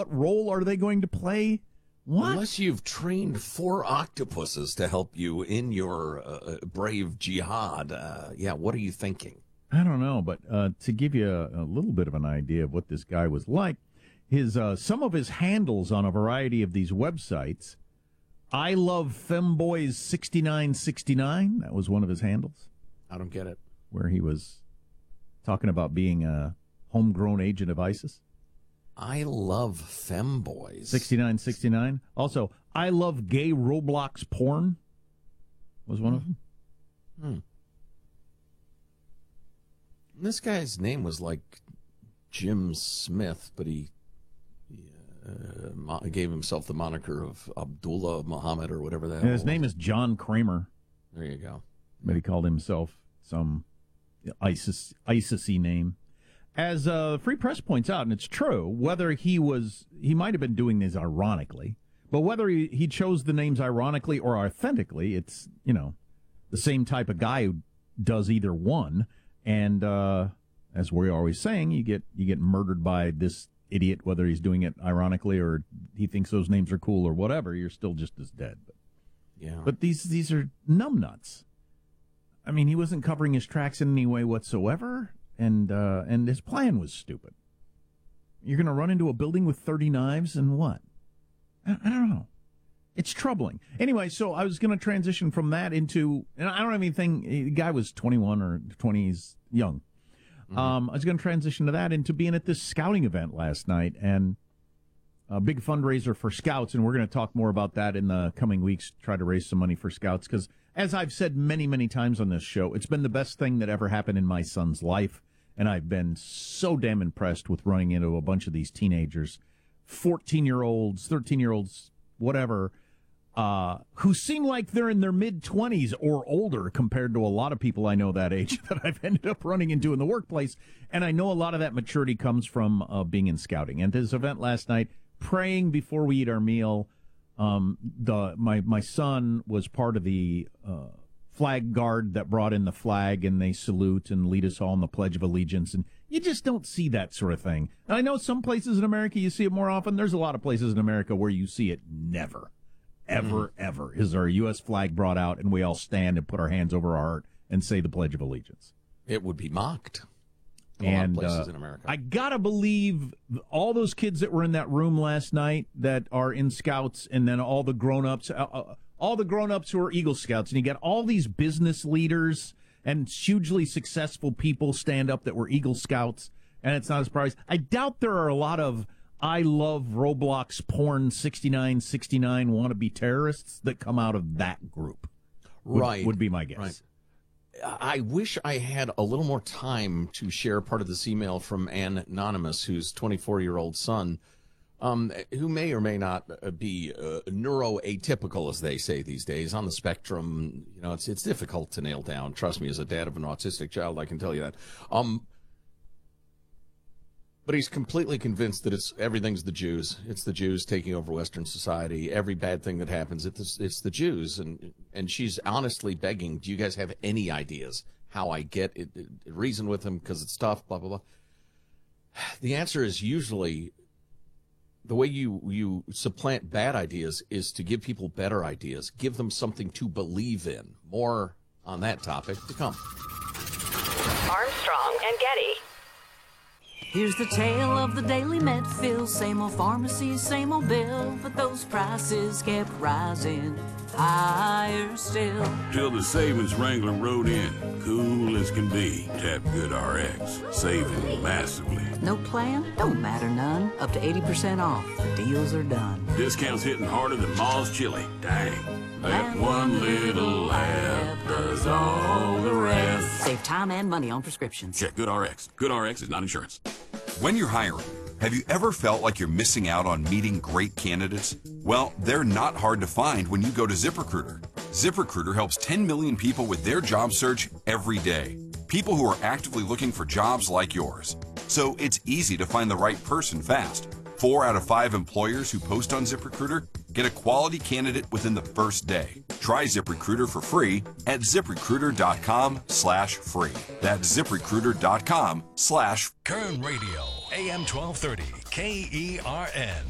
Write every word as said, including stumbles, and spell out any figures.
what role are they going to play? What? Unless you've trained four octopuses to help you in your uh, brave jihad, uh, yeah, what are you thinking? I don't know, but uh, to give you a, a little bit of an idea of what this guy was like, his uh, some of his handles on a variety of these websites, I love femboys sixty-nine sixty-nine, that was one of his handles. I don't get it. Where he was talking about being a homegrown agent of ISIS. I love femboys. sixty-nine sixty-nine. Also, I love gay Roblox porn was one of them. Hmm. This guy's name was like Jim Smith, but he, he uh, mo- gave himself the moniker of Abdullah Muhammad or whatever that And his was. name is John Kramer. There you go. But he called himself some ISIS ISIS-y name. As uh, Free Press points out, and it's true, whether he was, he might have been doing this ironically, but whether he, he chose the names ironically or authentically, it's, you know, the same type of guy who does either one. And uh, as we're always saying, you get you get murdered by this idiot, whether he's doing it ironically or he thinks those names are cool or whatever, you're still just as dead. But, yeah. But these these are numbnuts. I mean, he wasn't covering his tracks in any way whatsoever. And uh, and his plan was stupid. You're going to run into a building with thirty knives and what? I, I don't know. It's troubling. Anyway, so I was going to transition from that into, and I don't have anything, the guy was twenty-one or twenties, young. Mm-hmm. Um, I was going to transition to that into being at this scouting event last night, and a big fundraiser for Scouts, and we're going to talk more about that in the coming weeks, try to raise some money for Scouts, because as I've said many, many times on this show, it's been the best thing that ever happened in my son's life. And I've been so damn impressed with running into a bunch of these teenagers, fourteen-year-olds, thirteen-year-olds, whatever, uh, who seem like they're in their mid-twenties or older compared to a lot of people I know that age that I've ended up running into in the workplace. And I know a lot of that maturity comes from uh, being in scouting. And this event last night, praying before we eat our meal, um, the my, my son was part of the Uh, flag guard that brought in the flag, and they salute and lead us all in the Pledge of Allegiance. And you just don't see that sort of thing. And I know some places in America you see it more often. There's a lot of places in America where you see it never, ever, mm. ever. Is our U S flag brought out and we all stand and put our hands over our heart and say the Pledge of Allegiance. It would be mocked in and, a lot of places uh, in America. I gotta believe all those kids that were in that room last night that are in Scouts, and then all the grown-ups, uh, uh, all the grown-ups who are Eagle Scouts, and you get all these business leaders and hugely successful people stand up that were Eagle Scouts, and it's not a surprise. I doubt there are a lot of I love Roblox porn sixty-nine sixty-nine wannabe terrorists that come out of that group. Would, right. Would be my guess. Right. I wish I had a little more time to share part of this email from Anonymous, whose twenty-four-year-old son, Um, who may or may not be uh, neuroatypical, as they say these days, on the spectrum. You know, it's it's difficult to nail down. Trust me, as a dad of an autistic child, I can tell you that. Um, but he's completely convinced that it's everything's the Jews. It's the Jews taking over Western society. Every bad thing that happens, it's it's the Jews. And and she's honestly begging, do you guys have any ideas how I get it? it reason with him because it's tough, blah, blah, blah. The answer is usually, the way you, you supplant bad ideas is to give people better ideas. Give them something to believe in. More on that topic to come. Armstrong and Getty. Here's the tale of the Daily Medfield. Same old pharmacy, same old bill, but those prices kept rising higher still. Till the savings wrangler rode in, cool as can be. Tap Good R X, saving massively. No plan? Don't matter none. Up to eighty percent off. The deals are done. Discounts hitting harder than Ma's chili. Dang. That one little app does all the rest. Save time and money on prescriptions. Check Good R X. Good R X is not insurance. When you're hiring, have you ever felt like you're missing out on meeting great candidates? Well, they're not hard to find when you go to ZipRecruiter. ZipRecruiter helps ten million people with their job search every day. People who are actively looking for jobs like yours. So it's easy to find the right person fast. Four out of five employers who post on ZipRecruiter get a quality candidate within the first day. Try ZipRecruiter for free at ZipRecruiter.com slash free. That's ZipRecruiter.com slash Kern Radio, A M twelve thirty, K E R N.